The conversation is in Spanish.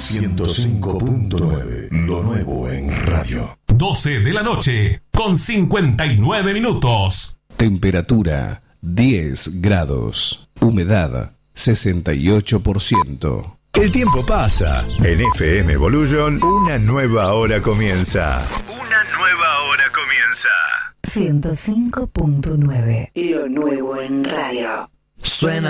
105.9, lo nuevo en radio. 12 de la noche, con 59 minutos. Temperatura 10 grados. Humedad 68%. El tiempo pasa. En FM Evolution, una nueva hora comienza. 105.9, lo nuevo en radio. Suena